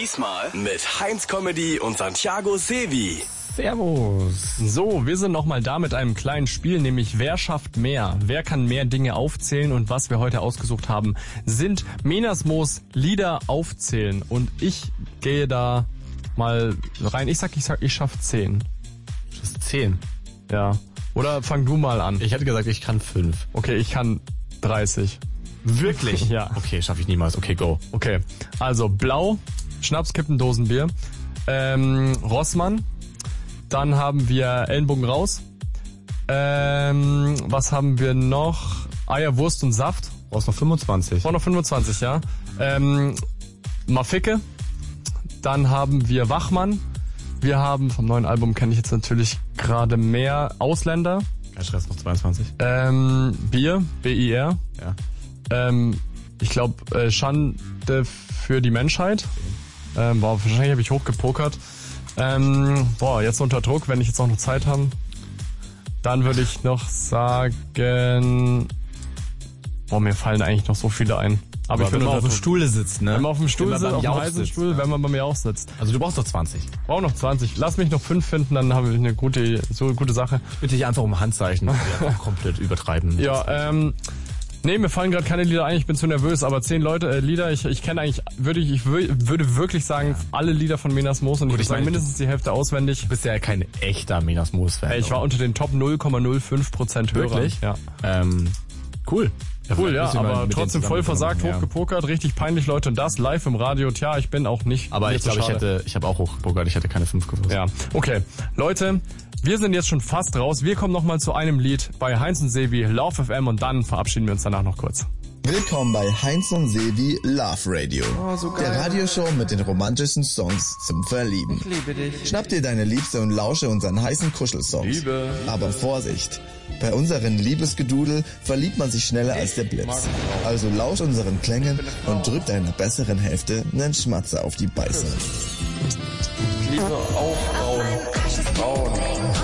Diesmal mit Heinz Comedy und Santiago Sevi. Servus. So, wir sind nochmal da mit einem kleinen Spiel, nämlich Wer schafft mehr? Wer kann mehr Dinge aufzählen? Und was wir heute ausgesucht haben, sind Menasmos Lieder aufzählen. Und ich gehe da mal rein. Ich sag, ich schaffe 10. Das ist 10. Ja. Oder fang du mal an. Ich hätte gesagt, ich kann 5. Okay, ich kann 30. Wirklich? Ja. Okay, schaffe ich niemals. Okay, go. Okay, also Blau, Schnaps, Kippen, Dosenbier, Rossmann, dann haben wir Ellenbogen raus, was haben wir noch? Eier, Wurst und Saft. Brauchst noch 25. Brauch noch 25, ja. Maficke, dann haben wir Wachmann, wir haben, vom neuen Album kenne ich jetzt natürlich gerade mehr, Ausländer. Kein Stress, noch 22. Bier, B-I-R. Ja. Ich glaube, Schande für die Menschheit. Wahrscheinlich habe ich hochgepokert. Jetzt unter Druck, wenn ich jetzt auch noch Zeit habe. Dann würde ich noch sagen... mir fallen eigentlich noch so viele ein. Aber ich wenn bin man auf dem Stuhl sitzt, ne? Wenn man auf dem Stuhl wenn sitzt, man auf dem Jauch heißen sitzt, Stuhl, ja. wenn man bei mir auch sitzt. Also du brauchst noch 20. Brauch noch 20. Lass mich noch 5 finden, dann habe ich eine gute Sache. Bitte dich einfach um Handzeichen. Einfach komplett übertreiben. Ja, mir fallen gerade keine Lieder ein, ich bin zu nervös, aber 10 Lieder, ich kenne eigentlich, würde wirklich sagen, alle Lieder von Menasmos und ich würde sagen, mindestens die Hälfte auswendig. Du bist ja kein echter Menasmos-Fan. Ich war unter den Top 0,05% Hörer. Wirklich? Ja. Cool. Cool, ja, aber trotzdem voll versagt, hochgepokert, richtig peinlich, Leute, und das live im Radio. Tja, ich bin auch nicht. Aber ich glaube, ich habe auch hochgepokert, ich hätte keine 5 gewusst. Ja, okay. Leute, wir sind jetzt schon fast raus. Wir kommen nochmal zu einem Lied bei Heinz und Sevi, Love FM, und dann verabschieden wir uns danach noch kurz. Willkommen bei Heinz und Sevi Love Radio. So der Radioshow mit den romantischen Songs zum Verlieben. Ich liebe dich. Schnapp dir deine Liebste und lausche unseren heißen Kuschelsongs. Liebe. Aber Vorsicht! Bei unseren Liebesgedudel verliebt man sich schneller als der Blitz. Also lausch unseren Klängen und drück deiner besseren Hälfte einen Schmatzer auf die Beiße. Ich liebe auch Frauen.